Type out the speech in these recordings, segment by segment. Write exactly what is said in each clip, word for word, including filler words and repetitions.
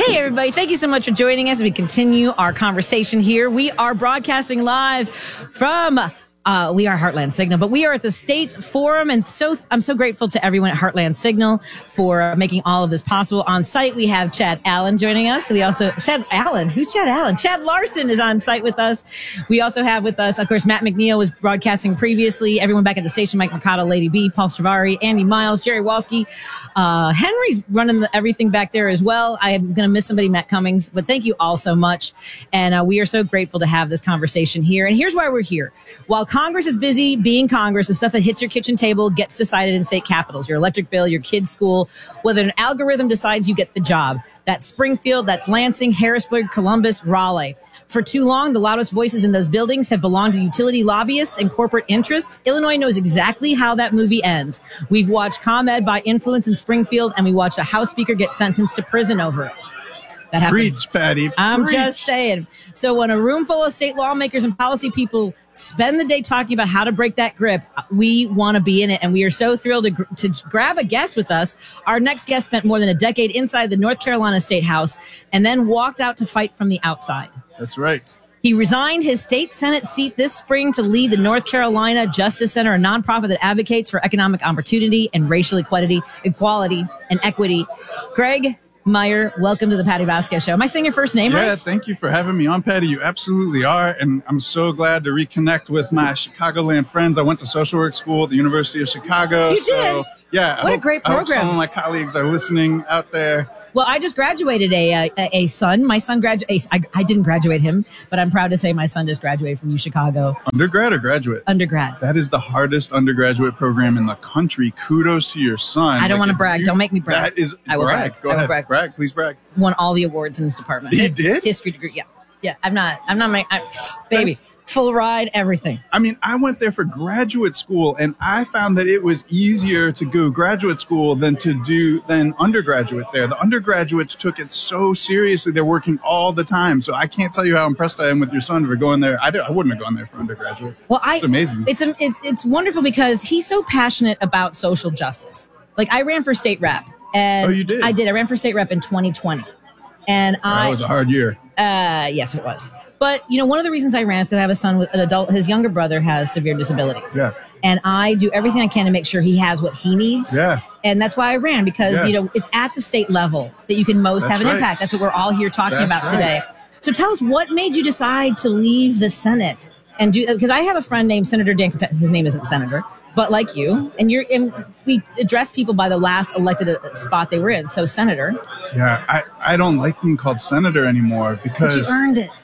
Hey, everybody. Thank you so much for joining us as we continue our conversation here. We are broadcasting live from... Uh, we are Heartland Signal, but we are at the States Forum, and so I'm so grateful to everyone at Heartland Signal for making all of this possible. On site, we have Chad Allen joining us. We also Chad Allen, who's Chad Allen? Chad Larson is on site with us. We also have with us, of course, Matt McNeil was broadcasting previously. Everyone back at the station: Mike Mercado, Lady B, Paul Stravari, Andy Miles, Jerry Walski. Uh, Henry's running the, everything back there as well. I am going to miss somebody, Matt Cummings, but thank you all so much, and uh, we are so grateful to have this conversation here. And here's why we're here: while Congress is busy being Congress, the stuff that hits your kitchen table gets decided in state capitals. Your electric bill, your kid's school, whether an algorithm decides you get the job. That's Springfield, that's Lansing, Harrisburg, Columbus, Raleigh. For too long, the loudest voices in those buildings have belonged to utility lobbyists and corporate interests. Illinois knows exactly how that movie ends. We've watched ComEd by influence in Springfield, and we watched a House Speaker get sentenced to prison over it. That happened. Preach, Patty. I'm Preach. just saying. So when a room full of state lawmakers and policy people spend the day talking about how to break that grip, we want to be in it. And we are so thrilled to, gr- to grab a guest with us. Our next guest spent more than a decade inside the North Carolina State House and then walked out to fight from the outside. That's right. He resigned his state Senate seat this spring to lead the North Carolina Justice Center, a nonprofit that advocates for economic opportunity and racial equality, equality and equity. Greg Meyer, welcome to the Patty Vasquez Show. Am I saying your first name yeah, right? Yeah, thank you for having me on, Patty. You absolutely are. And I'm so glad to reconnect with my Chicagoland friends. I went to social work school at the University of Chicago. You so, did? Yeah. What I a great hope, program. I hope some of my colleagues are listening out there. Well, I just graduated a a, a son. My son graduated. I, I didn't graduate him, but I'm proud to say my son just graduated from U Chicago. Undergrad or graduate? Undergrad. That is the hardest undergraduate program in the country. Kudos to your son. I don't like, want to brag. You, don't make me brag. That is I will brag. brag. Go I will ahead. brag. Brag. Please brag. Won all the awards in his department. He did? History degree. Yeah. Yeah. I'm not. I'm not my I, baby. That's, full ride, everything. I mean, I went there for graduate school, and I found that it was easier to go graduate school than to do than undergraduate there. The undergraduates took it so seriously; they're working all the time. So I can't tell you how impressed I am with your son for going there. I, I wouldn't have gone there for undergraduate. Well, I, it's amazing. It's a, it, it's wonderful because he's so passionate about social justice. Like I ran for state rep, and oh, you did? I did. I ran for state rep in twenty twenty, and that I was a hard year. Uh, yes, it was. But, you know, one of the reasons I ran is because I have a son with an adult. His younger brother has severe disabilities. Yeah. And I do everything I can to make sure he has what he needs. Yeah. And that's why I ran, because, yeah. you know, it's at the state level that you can most that's have an right. impact. That's what we're all here talking that's about right. today. So tell us, what made you decide to leave the Senate and do, because I have a friend named Senator Dan, his name isn't Senator, but like you, and you're, and we address people by the last elected spot they were in. So Senator. Yeah, I, I don't like being called Senator anymore because. But you earned it.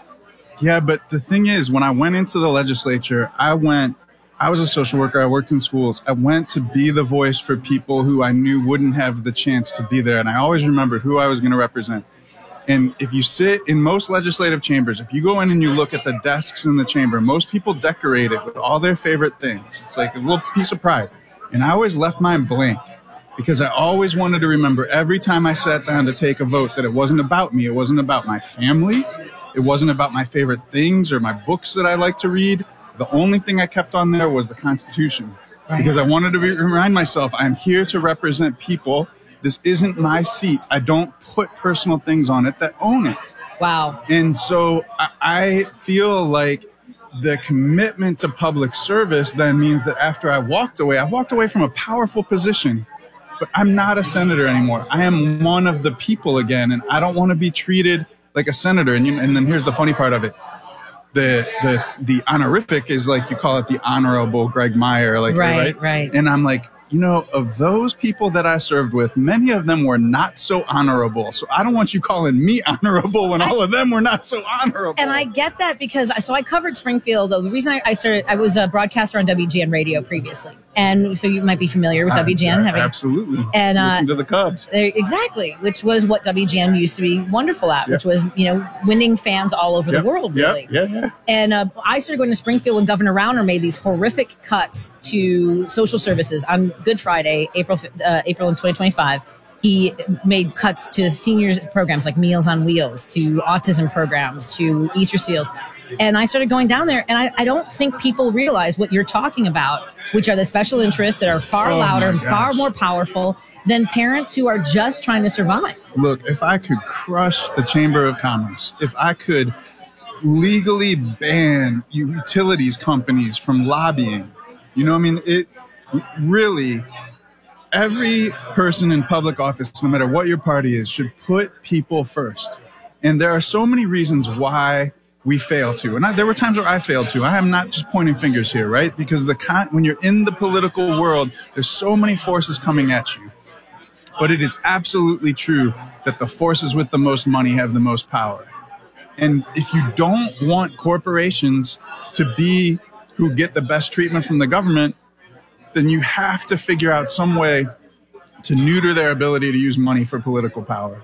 Yeah, but the thing is, when I went into the legislature, I went, I was a social worker. I worked in schools. I went to be the voice for people who I knew wouldn't have the chance to be there. And I always remembered who I was going to represent. And if you sit in most legislative chambers, if you go in and you look at the desks in the chamber, most people decorate it with all their favorite things. It's like a little piece of pride. And I always left mine blank because I always wanted to remember every time I sat down to take a vote that it wasn't about me. It wasn't about my family. It wasn't about my favorite things or my books that I like to read. The only thing I kept on there was the Constitution, right. because I wanted to be, remind myself I'm here to represent people. This isn't my seat. I don't put personal things on it that own it. Wow. And so I, I feel like the commitment to public service then means that after I walked away, I walked away from a powerful position, but I'm not a senator anymore. I am one of the people again, and I don't want to be treated like a senator. And, you, and then here's the funny part of it. The, the, the honorific is like, you call it the Honorable Greg Meyer. Like, right, right, right. And I'm like, you know, of those people that I served with, many of them were not so honorable. So I don't want you calling me honorable when I, all of them were not so honorable. And I get that because, so I covered Springfield. The reason I, I started, I was a broadcaster on W G N radio previously. And so you might be familiar with W G N. Uh, having, absolutely. And uh, listen to the Cubs. Exactly. Which was what W G N used to be wonderful at, yeah. which was, you know, winning fans all over yep. the world, yep. really. Yeah, yeah. And uh, I started going to Springfield when Governor Rauner made these horrific cuts to social services on Good Friday, April, uh, April in twenty twenty-five. He made cuts to seniors programs like Meals on Wheels, to autism programs, to Easter Seals. And I started going down there, and I, I don't think people realize what you're talking about, which are the special interests that are far oh louder and gosh. far more powerful. than parents who are just trying to survive. Look, if I could crush the Chamber of Commerce, if I could legally ban utilities companies from lobbying, you know what I mean? It really, every person in public office, no matter what your party is, should put people first. And there are so many reasons why we fail to. And I, there were times where I failed to. I am not just pointing fingers here, right? Because the con- when you're in the political world, there's so many forces coming at you. But it is absolutely true that the forces with the most money have the most power. And if you don't want corporations to be who get the best treatment from the government, then you have to figure out some way to neuter their ability to use money for political power.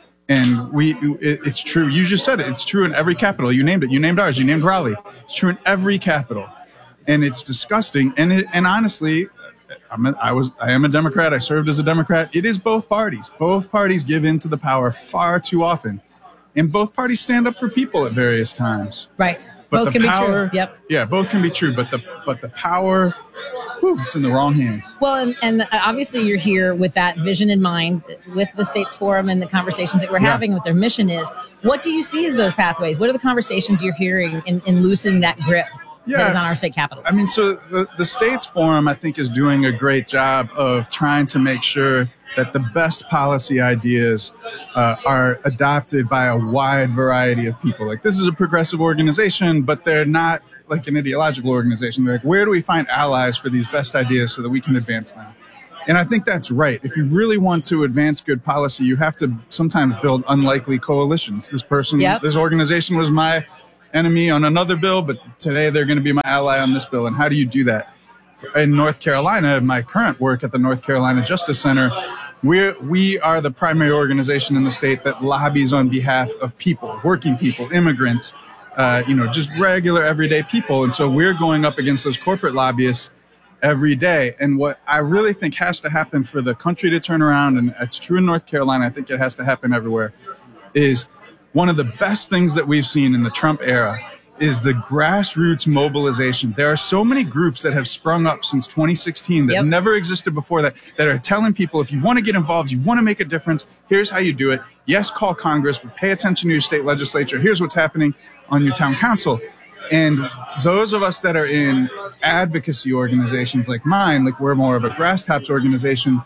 And we, it, it's true. You just said it. It's true in every capital. You named it. You named ours. You named Raleigh. It's true in every capital. And it's disgusting. And it, and honestly, I'm a, I was, I am a Democrat. I served as a Democrat. It is both parties. Both parties give in to the power far too often. And both parties stand up for people at various times. Right. But both the can power, be true. Yep. Yeah, both can be true. But the, but the power, whew, it's in the wrong hands. Well, and, and obviously you're here with that vision in mind, with the States Forum and the conversations that we're Yeah. having, what their mission is. What do you see as those pathways? What are the conversations you're hearing in, in loosening that grip Yeah, that is on it's- our state capitals? I mean, so the, the States Forum, I think, is doing a great job of trying to make sure that the best policy ideas uh, are adopted by a wide variety of people. Like, this is a progressive organization, but they're not like an ideological organization. They're like, where do we find allies for these best ideas so that we can advance them? And I think that's right. If you really want to advance good policy, you have to sometimes build unlikely coalitions. This person, Yep. this organization was my enemy on another bill, but today they're going to be my ally on this bill. And how do you do that? In North Carolina, my current work at the North Carolina Justice Center, we're, we are the primary organization in the state that lobbies on behalf of people, working people, immigrants, uh, you know, just regular everyday people. And so we're going up against those corporate lobbyists every day. And what I really think has to happen for the country to turn around, and it's true in North Carolina, I think it has to happen everywhere, is one of the best things that we've seen in the Trump era is the grassroots mobilization. There are so many groups that have sprung up since twenty sixteen that Yep. never existed before that, that are telling people, if you want to get involved, you want to make a difference, here's how you do it. Yes, call Congress, but pay attention to your state legislature. Here's what's happening on your town council. And those of us that are in advocacy organizations like mine, like we're more of a grass tops organization,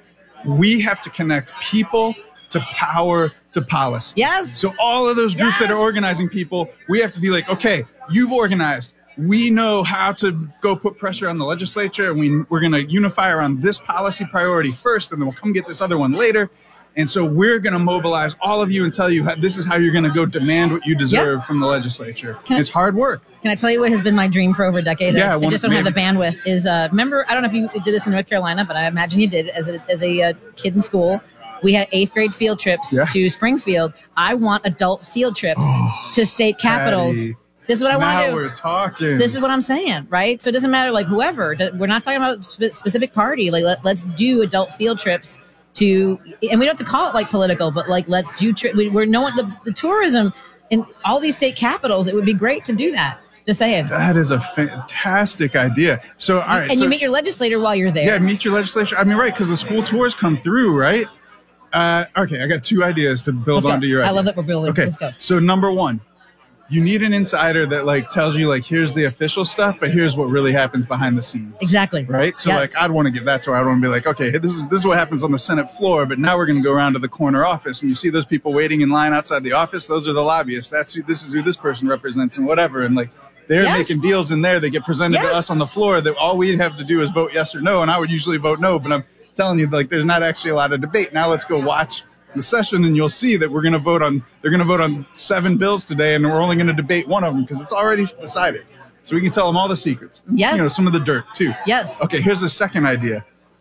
we have to connect people to power to policy. Yes. So all of those groups that are Yes. organizing people, we have to be like, okay, you've organized. We know how to go put pressure on the legislature, and we, we're going to unify around this policy priority first, and then we'll come get this other one later. And so we're going to mobilize all of you and tell you how, this is how you're going to go demand what you deserve from the legislature. Can I- It's hard work. Can I tell you what has been my dream for over a decade? Yeah, I, I one- just don't have the maybe- bandwidth. Is uh, remember? I don't know if you did this in North Carolina, but I imagine you did. As a as a uh, kid in school, we had eighth grade field trips Yeah. to Springfield. I want adult field trips to state capitals. Patty, This is what I want now to do. we're talking. This is what I'm saying, right? So it doesn't matter, like whoever. We're not talking about a spe- specific party. Like let, let's do adult field trips to, and we don't have to call it like political, but like let's do. Tri- we, we're knowing the, the tourism in all these state capitals. It would be great to do that. Just saying. That is a fantastic idea. So, all right. And so, you meet your legislator while you're there. Yeah, meet your legislature. I mean, right, because the school tours come through, right? Uh, okay, I got two ideas to build Let's go. onto your idea. I love that we're building. Okay, Let's go. so number one, you need an insider that like tells you like, here's the official stuff, but here's what really happens behind the scenes. Exactly. Right. So Yes. like, I'd want to give that to her. I'd want to be like, okay, this is this is what happens on the Senate floor, but now we're going to go around to the corner office, and you see those people waiting in line outside the office. Those are the lobbyists. That's who this is who this person represents, and whatever. And like, they're Yes. making deals in there. They get presented Yes. to us on the floor. That all we'd have to do is vote yes or no, and I would usually vote no. But I'm telling you, like, there's not actually a lot of debate. Now let's go watch the session, and you'll see that we're going to vote on. They're going to vote on seven bills today, and we're only going to debate one of them because it's already decided. So we can tell them all the secrets. Yes. You know, some of the dirt too. Yes. Okay, here's the second idea.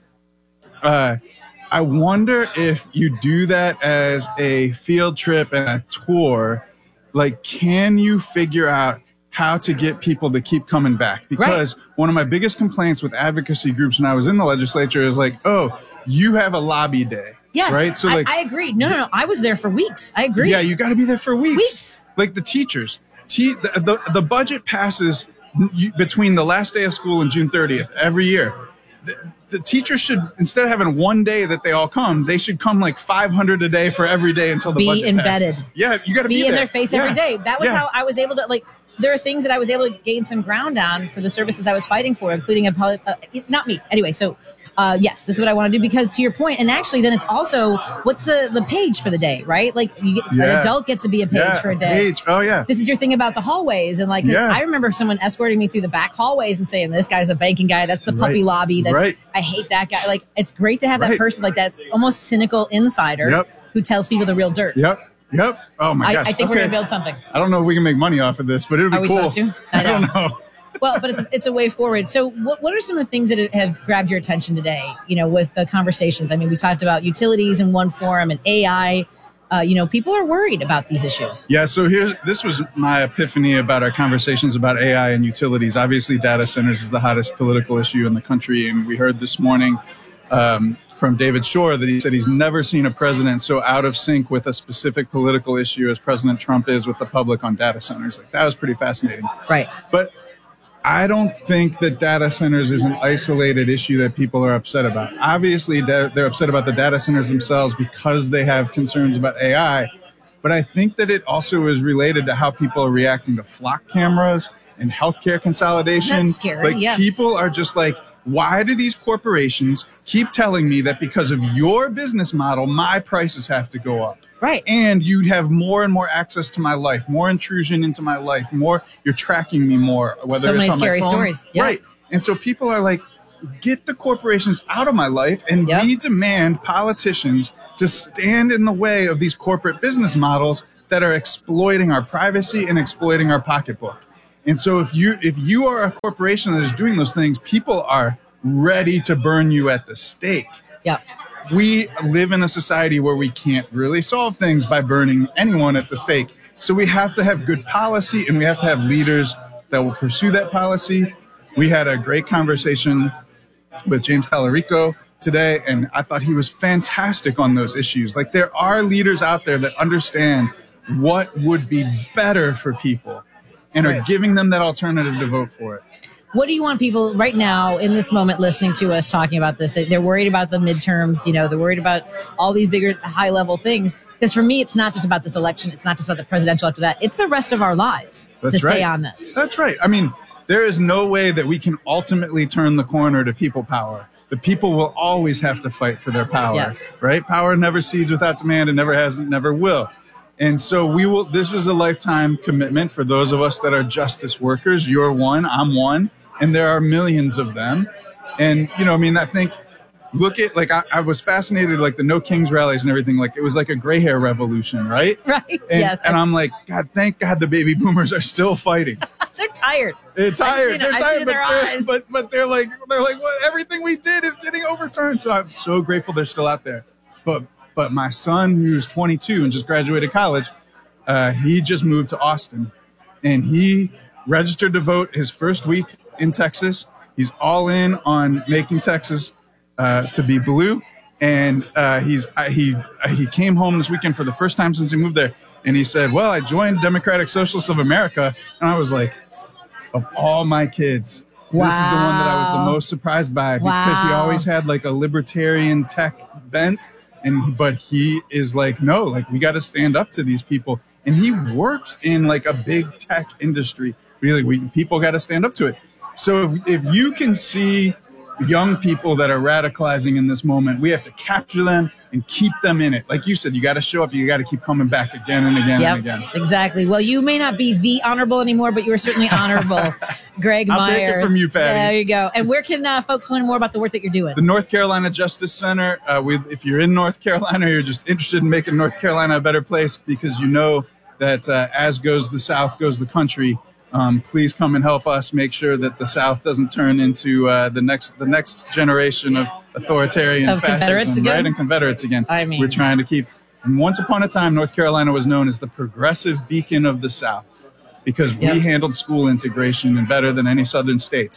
Uh, I wonder if you do that as a field trip and a tour. Like, can you figure out how to get people to keep coming back? Because one of my biggest complaints with advocacy groups when I was in the legislature is like, oh, you have a lobby day. Yes. Right. So I, like, I agree. No, no, no. I was there for weeks. I agree. yeah, you got to be there for weeks. Weeks. Like the teachers. Te- the, the, the budget passes n- you- between the last day of school and June thirtieth every year. Th- the teachers should, instead of having one day that they all come, they should come like five hundred a day for every day until the be budget embedded. passes. Yeah, you got to be, be in there. their face yeah. every day. That was yeah. how I was able to, like, there are things that I was able to gain some ground on for the services I was fighting for, including a, uh, not me. Anyway, so uh, yes, this is what I want to do, because to your point, and actually then it's also, what's the, the page for the day, right? Like you get, yeah. an adult gets to be a page yeah, for a day. Page. Oh yeah. This is your thing about the hallways. And like, yeah. I remember someone escorting me through the back hallways and saying, this guy's a banking guy. That's the puppy right. lobby. That's, right. I hate that guy. Like, it's great to have right. that person like that almost cynical insider yep. who tells people the real dirt. Yep. Yep. Oh my I, gosh. I think okay. we're going to build something. I don't know if we can make money off of this, but it would be Are we cool. supposed to? I, I don't know. Well, but it's it's a way forward. So what what are some of the things that have grabbed your attention today, you know, with the conversations? I mean, we talked about utilities in one forum and A I. Uh, you know, people are worried about these issues. Yeah, so here's this was my epiphany about our conversations about A I and utilities. Obviously, data centers is the hottest political issue in the country, and we heard this morning um, from David Shore that he said he's never seen a president so out of sync with a specific political issue as President Trump is with the public on data centers. Like, that was pretty fascinating. Right. But I don't think that data centers is an isolated issue that people are upset about. Obviously, they're, they're upset about the data centers themselves because they have concerns about A I. But I think that it also is related to how people are reacting to flock cameras and healthcare consolidation. That's scary, like, yeah. people are just like, why do these corporations keep telling me that because of your business model, my prices have to go up? Right. And you have more and more access to my life, more intrusion into my life, more, you're tracking me more, whether So it's many on scary my phone. stories. Yeah. Right. And so people are like, get the corporations out of my life, and Yep. we demand politicians to stand in the way of these corporate business models that are exploiting our privacy and exploiting our pocketbook. And so if you if you are a corporation that is doing those things, people are ready to burn you at the stake. Yeah. We live in a society where we can't really solve things by burning anyone at the stake. So we have to have good policy, and we have to have leaders that will pursue that policy. We had a great conversation with James Talarico today, and I thought he was fantastic on those issues. Like, there are leaders out there that understand what would be better for people and are Right. giving them that alternative to vote for it. What do you want people right now in this moment listening to us talking about this? They're worried about the midterms, you know, they're worried about all these bigger high level things. Because for me, it's not just about this election. It's not just about the presidential after that. It's the rest of our lives That's to stay right. on this. That's right. I mean, there is no way that we can ultimately turn the corner to people power. The people will always have to fight for their power. Yes. Right? Power never cedes without demand, and never has, and never will. And so we will, this is a lifetime commitment for those of us that are justice workers. You're one, I'm one, and there are millions of them. And, you know, I mean, I think, look at, like, I, I was fascinated, like the No Kings rallies and everything, like it was like a gray hair revolution, right? Right. And, Yes. and I'm like, God, thank God the baby boomers are still fighting. They're tired. They're I've tired. seen it. They're I've seen tired, it in but their they're, eyes. but but they're like they're like what everything we did is getting overturned. So I'm so grateful they're still out there. But but my son, who's twenty-two and just graduated college, uh, he just moved to Austin, and he registered to vote his first week in Texas. He's all in on making Texas uh, to be blue, and uh, he's uh, he uh, he came home this weekend for the first time since he moved there, and he said, "Well, I joined Democratic Socialists of America," and I was like, of all my kids, wow. this is the one that I was the most surprised by, because wow. he always had like a libertarian tech bent, and but he is like, no, like we got to stand up to these people, and he works in like a big tech industry. Really, we people got to stand up to it. So if if you can see young people that are radicalizing in this moment, we have to capture them and keep them in it. Like you said, you got to show up. You got to keep coming back again and again Yep, and again. Exactly. Well, you may not be the honorable anymore, but you are certainly honorable, Greg I'll Meyer. take it from you, Patty. There you go. And where can uh, folks learn more about the work that you're doing? The North Carolina Justice Center. Uh, we, if you're in North Carolina, you're just interested in making North Carolina a better place, because you know that uh, as goes the South, goes the country. Um, please come and help us make sure that the South doesn't turn into uh, the next the next generation of authoritarian Of Confederates fascism, again? right? And Confederates again. I mean- we're trying to keep. And once upon a time, North Carolina was known as the progressive beacon of the South, because Yep. we handled school integration and better than any Southern states.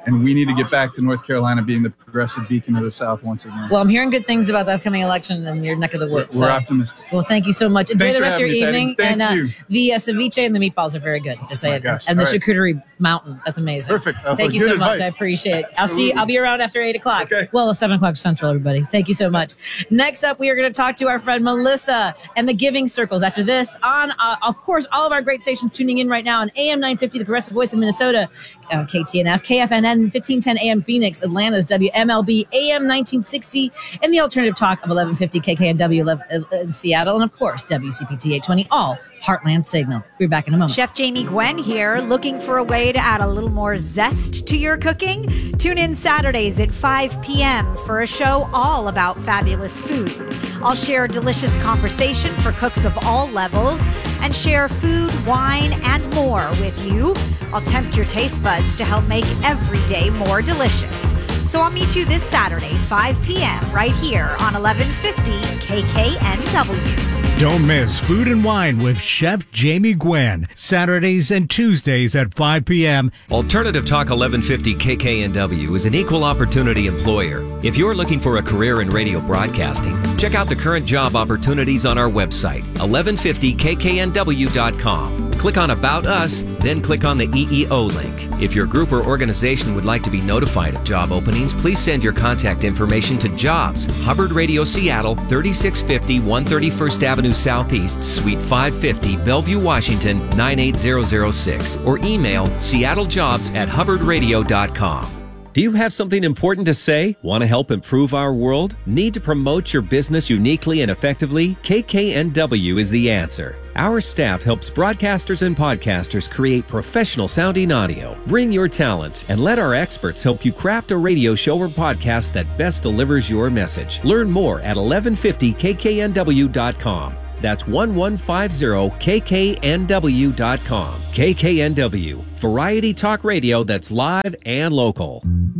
And we need to get back to North Carolina being the progressive beacon of the South once again. Well, I'm hearing good things about the upcoming election in your neck of the woods. We're so. optimistic. Well, thank you so much. Enjoy Thanks the rest of your me, evening. Thank and uh, you. the uh, ceviche and the meatballs are very good. Just say oh it. Gosh. And the All right. charcuterie mountain. That's amazing. Perfect. Oh, thank you good so much. advice. I appreciate it. I'll see. I'll be around after eight o'clock. Okay. Well, seven o'clock Central, everybody. Thank you so much. Next up, we are going to talk to our friend Melissa and the Giving Circles. After this, on uh, of course, all of our great stations tuning in right now on A M nine fifty, the Progressive Voice of Minnesota, uh, K T N F, K F N N, fifteen ten A M Phoenix, Atlanta's W M L B, A M nineteen sixty, and the alternative talk of eleven fifty K K N W in Seattle, and of course, W C P T eight twenty, all Heartland Signal. We'll be back in a moment. Chef Jamie Gwen here, looking for a way to add a little more zest to your cooking? Tune in Saturdays at five p.m. for a show all about fabulous food. I'll share a delicious conversation for cooks of all levels and share food, wine, and more with you. I'll tempt your taste buds to help make every day more delicious. So I'll meet you this Saturday, five p.m. right here on eleven fifty K K N W. Don't miss Food and Wine with Chef Jamie Gwen, Saturdays and Tuesdays at five p.m. Alternative Talk eleven fifty K K N W is an equal opportunity employer. If you're looking for a career in radio broadcasting, check out the current job opportunities on our website, eleven fifty K K N W dot com. Click on About Us, then click on the E E O link. If your group or organization would like to be notified of job openings, please send your contact information to Jobs, Hubbard Radio Seattle, thirty-six fifty one thirty-first Avenue Southeast, Suite five fifty, Bellevue, Washington, nine eight zero zero six, or email seattlejobs at hubbard radio dot com. Do you have something important to say? Want to help improve our world? Need to promote your business uniquely and effectively? K K N W is the answer. Our staff helps broadcasters and podcasters create professional sounding audio. Bring your talent and let our experts help you craft a radio show or podcast that best delivers your message. Learn more at eleven fifty K K N W dot com. That's eleven fifty K K N W dot com. K K N W, variety talk radio that's live and local.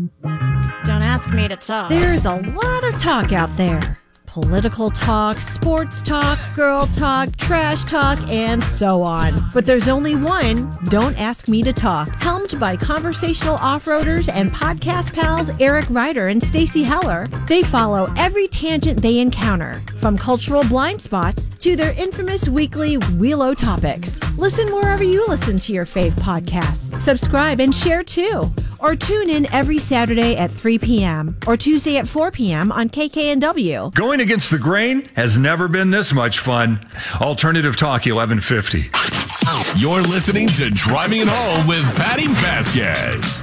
Don't ask me to talk. There's a lot of talk out there. Political talk, sports talk, girl talk, trash talk, and so on. But there's only one, Don't Ask Me to Talk, helmed by conversational off-roaders and podcast pals Eric Ryder and Stacey Heller. They follow every tangent they encounter, from cultural blind spots to their infamous weekly Wheelo topics. Listen wherever you listen to your fave podcasts. Subscribe and share too. Or tune in every Saturday at three p.m. or Tuesday at four p.m. on K K N W. Going against the grain has never been this much fun. Alternative Talk eleven fifty. You're listening to Driving It Home with Patty Vasquez.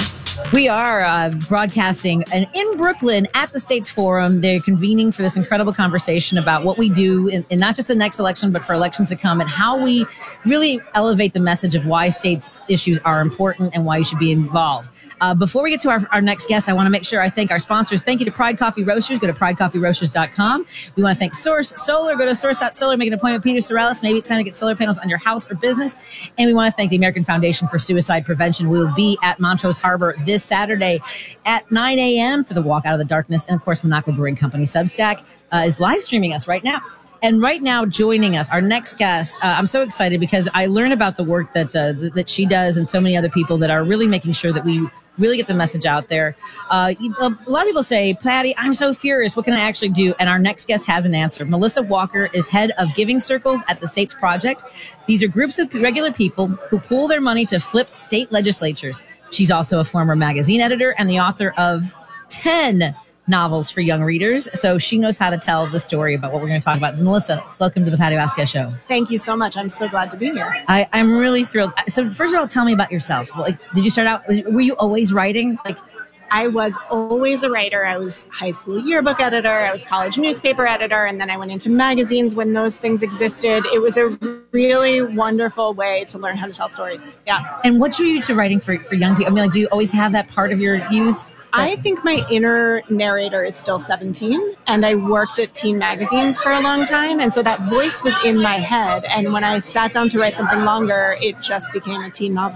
We are uh, broadcasting and in Brooklyn at the States Forum. They're convening for this incredible conversation about what we do in, in not just the next election, but for elections to come, and how we really elevate the message of why states issues are important and why you should be involved. Uh, before we get to our, our next guest, I want to make sure I thank our sponsors. Thank you to Pride Coffee Roasters. Go to pride coffee roasters dot com. We want to thank Source Solar. Go to source dot solar. Make an appointment with Peter Sorellis. Maybe it's time to get solar panels on your house or business. And we want to thank the American Foundation for Suicide Prevention. We will be at Montrose Harbor this Saturday at nine a.m. for the Walk Out of the Darkness. And, of course, Monaco Brewing Company Substack uh, is live streaming us right now. And right now, joining us, our next guest, uh, I'm so excited because I learn about the work that uh, that she does and so many other people that are really making sure that we really get the message out there. Uh, a lot of people say, Patty, I'm so furious. What can I actually do? And our next guest has an answer. Melissa Walker is head of Giving Circles at the States Project. These are groups of regular people who pool their money to flip state legislatures. She's also a former magazine editor and the author of ten novels for young readers. So she knows how to tell the story about what we're going to talk about. Melissa, welcome to the Patty Vasquez Show. Thank you so much. I'm so glad to be here. I, I'm really thrilled. So first of all, tell me about yourself. Like, did you start out, were you always writing? Like, I was always a writer. I was high school yearbook editor. I was college newspaper editor. And then I went into magazines when those things existed. It was a really wonderful way to learn how to tell stories. Yeah. And what drew you to writing for, for young people? I mean, like, do you always have that part of your youth? I think my inner narrator is still seventeen, and I worked at teen magazines for a long time, and so that voice was in my head, and when I sat down to write something longer, it just became a teen novel.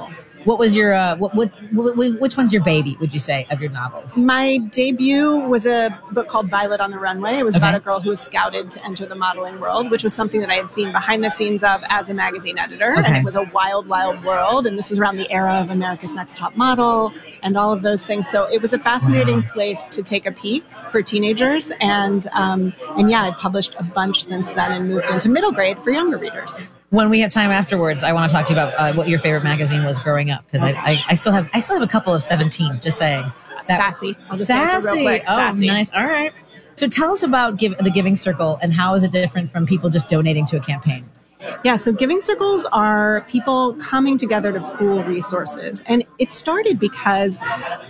What was your, uh, what, what, what, which one's your baby, would you say, of your novels? My debut was a book called Violet on the Runway. It was Okay. about a girl who was scouted to enter the modeling world, which was something that I had seen behind the scenes of as a magazine editor. Okay. And it was a wild, wild world. And this was around the era of America's Next Top Model and all of those things. So it was a fascinating place to take a peek for teenagers. And, um, and yeah, I published a bunch since then and moved into middle grade for younger readers. When we have time afterwards, I want to talk to you about uh, what your favorite magazine was growing up, because I, I, I still have I still have a couple of seventeen. Just saying, that, Sassy. I'll just answer Sassy. real quick. Oh, Sassy. nice. All right. So tell us about give, the Giving Circle, and how is it different from people just donating to a campaign? Yeah, so giving circles are people coming together to pool resources. And it started because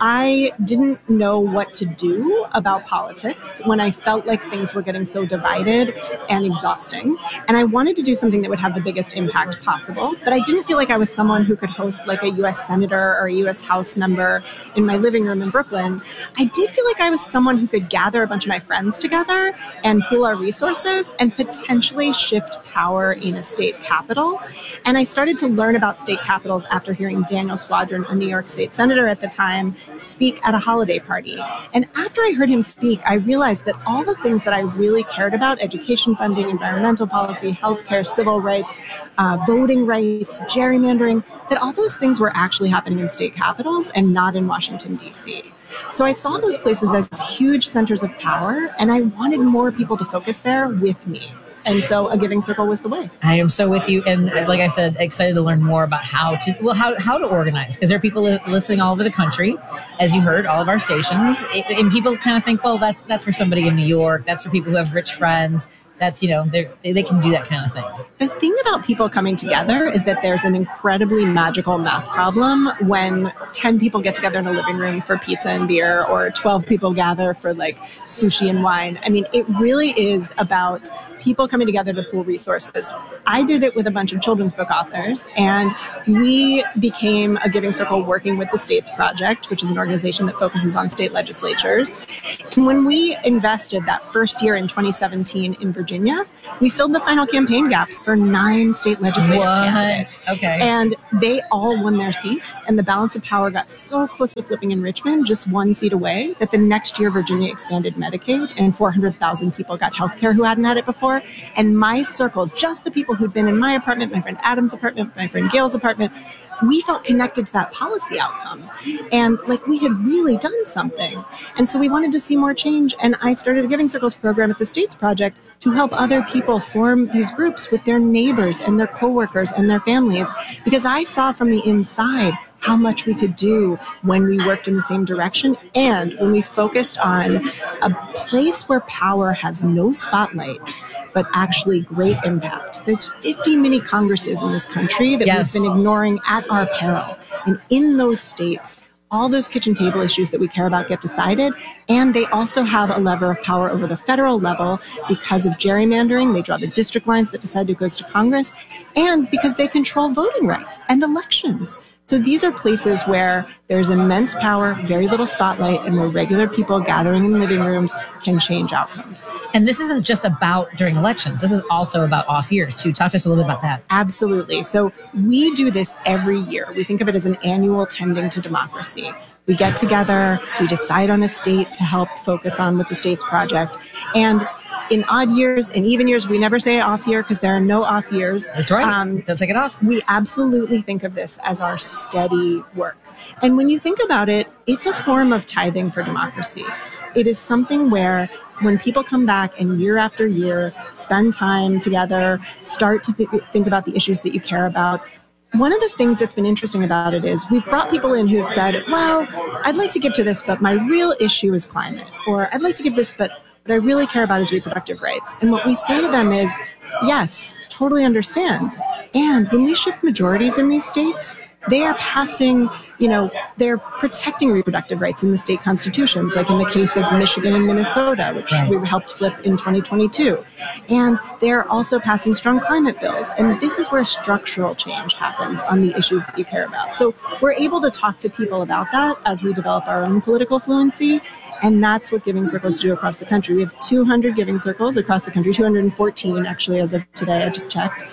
I didn't know what to do about politics when I felt like things were getting so divided and exhausting. And I wanted to do something that would have the biggest impact possible. But I didn't feel like I was someone who could host like a U S senator or a U S House member in my living room in Brooklyn. I did feel like I was someone who could gather a bunch of my friends together and pool our resources and potentially shift power in a state capital. And I started to learn about state capitals after hearing Daniel Squadron, a New York State senator at the time, speak at a holiday party. And after I heard him speak, I realized that all the things that I really cared about, education funding, environmental policy, healthcare, civil rights, uh, voting rights, gerrymandering, that all those things were actually happening in state capitals and not in Washington, D C. So I saw those places as huge centers of power, and I wanted more people to focus there with me. And so a giving circle was the way. I am so with you, and like I said, excited to learn more about how to well how how to organize, because there are people listening all over the country, as you heard, all of our stations, and people kind of think, well, that's that's for somebody in New York, that's for people who have rich friends. That's, you know, they they can do that kind of thing. The thing about people coming together is that there's an incredibly magical math problem when ten people get together in a living room for pizza and beer, or twelve people gather for like sushi and wine. I mean, it really is about people coming together to pool resources. I did it with a bunch of children's book authors, and we became a giving circle working with the States Project, which is an organization that focuses on state legislatures. And when we invested that first year in twenty seventeen in Virginia, we filled the final campaign gaps for nine state legislative What? candidates. Okay. And they all won their seats, and the balance of power got so close to flipping in Richmond, just one seat away, that the next year Virginia expanded Medicaid, and four hundred thousand people got health care who hadn't had it before. And my circle, just the people who'd been in my apartment, my friend Adam's apartment, my friend Gail's apartment, we felt connected to that policy outcome. And like we had really done something. And so we wanted to see more change. And I started a Giving Circles program at the States Project to help other people form these groups with their neighbors and their coworkers and their families, because I saw from the inside how much we could do when we worked in the same direction and when we focused on a place where power has no spotlight, but actually great impact. There's fifty mini Congresses in this country that Yes. we've been ignoring at our peril. And in those states, all those kitchen table issues that we care about get decided. And they also have a lever of power over the federal level because of gerrymandering. They draw the district lines that decide who goes to Congress, and because they control voting rights and elections. So these are places where there's immense power, very little spotlight, and where regular people gathering in living rooms can change outcomes. And this isn't just about during elections. This is also about off years, too. Talk to us a little bit about that. Absolutely. So we do this every year. We think of it as an annual tending to democracy. We get together, we decide on a state to help focus on with the States Project. And in odd years and even years, we never say off year because there are no off years. That's right. Um, Don't take it off. We absolutely think of this as our steady work. And when you think about it, it's a form of tithing for democracy. It is something where when people come back and year after year, spend time together, start to th- think about the issues that you care about, one of the things that's been interesting about it is we've brought people in who have said, well, I'd like to give to this, but my real issue is climate. Or I'd like to give this, but what I really care about is reproductive rights. And what we say to them is, yes, totally understand. And when we shift majorities in these states, they are passing, you know, they're protecting reproductive rights in the state constitutions, like in the case of Michigan and Minnesota, which Right. we helped flip in twenty twenty-two. And they're also passing strong climate bills. And this is where structural change happens on the issues that you care about. So we're able to talk to people about that as we develop our own political fluency. And that's what Giving Circles do across the country. We have two hundred Giving Circles across the country, two hundred fourteen actually as of today, I just checked.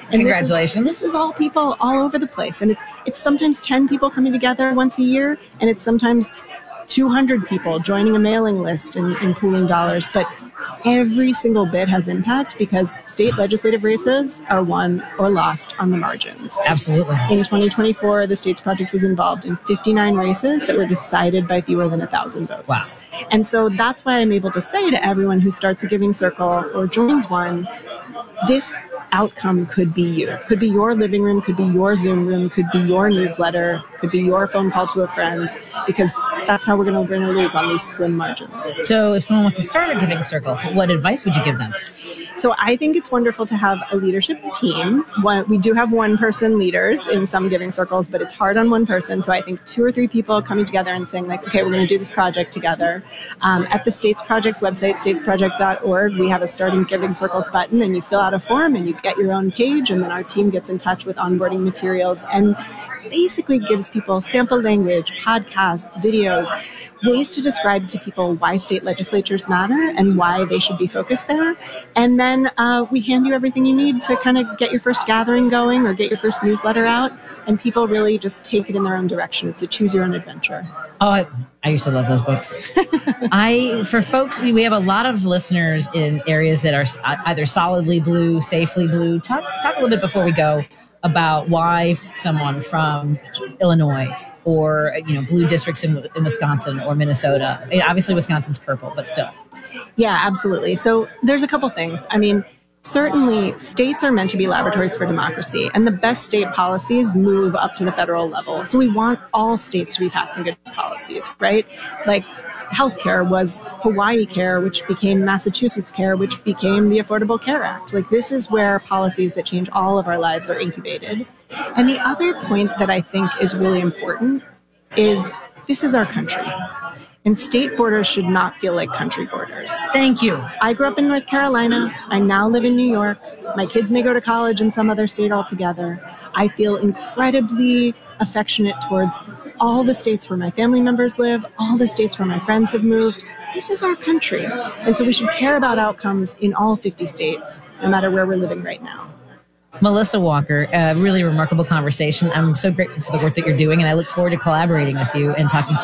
And Congratulations. This is, this is all people all over the place. And it's it's sometimes ten people coming together once a year, and it's sometimes two hundred people joining a mailing list and, and pooling dollars. But every single bit has impact because state legislative races are won or lost on the margins. Absolutely. In twenty twenty-four, the States Project was involved in fifty-nine races that were decided by fewer than a thousand votes. Wow. And so that's why I'm able to say to everyone who starts a giving circle or joins one, this outcome could be you. Could be your living room, could be your Zoom room, could be your newsletter, could be your phone call to a friend, because that's how we're going to win or lose on these slim margins. So if someone wants to start a giving circle, what advice would you give them? So I think it's wonderful to have a leadership team. One, we do have one-person leaders in some giving circles, but it's hard on one person. So I think two or three people coming together and saying, like, okay, we're going to do this project together. Um, at the States Project's website, states project dot org, we have a starting giving circles button, and you fill out a form and you get your own page, and then our team gets in touch with onboarding materials and basically gives people sample language, podcasts, videos, ways to describe to people why state legislatures matter and why they should be focused there. And then uh, we hand you everything you need to kind of get your first gathering going or get your first newsletter out. And people really just take it in their own direction. It's a choose your own adventure. Oh, I, I used to love those books. I, for folks, we, we have a lot of listeners in areas that are either solidly blue, safely blue. Talk, talk a little bit before we go about why someone from Illinois or, you know, blue districts in, in Wisconsin or Minnesota. I mean, obviously, Wisconsin's purple, but still. Yeah, absolutely. So there's a couple things. I mean, certainly states are meant to be laboratories for democracy, and the best state policies move up to the federal level. So we want all states to be passing good policies, right? Like healthcare was Hawaii Care, which became Massachusetts Care, which became the Affordable Care Act. Like this is where policies that change all of our lives are incubated. And the other point that I think is really important is this is our country. And state borders should not feel like country borders. Thank you. I grew up in North Carolina. I now live in New York. My kids may go to college in some other state altogether. I feel incredibly affectionate towards all the states where my family members live, all the states where my friends have moved. This is our country. And so we should care about outcomes in all fifty states, no matter where we're living right now. Melissa Walker, a really remarkable conversation. I'm so grateful for the work that you're doing, and I look forward to collaborating with you and talking to